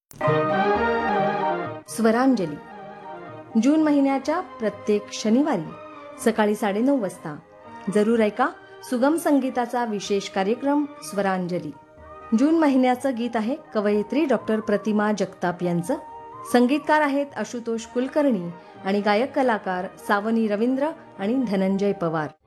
स्वरांजली जून महिन्याच्या प्रत्येक शनिवारी सकाळी 9:30 वाजता जरूर ऐका सुगम संगीताचा विशेष कार्यक्रम स्वरांजली. जून महिन्याचं गीत आहे कवयित्री डॉक्टर प्रतिमा जगताप यांचं. संगीतकार आहेत आशुतोष कुलकर्णी आणि गायक कलाकार सावनी रवींद्र आणि धनंजय पवार.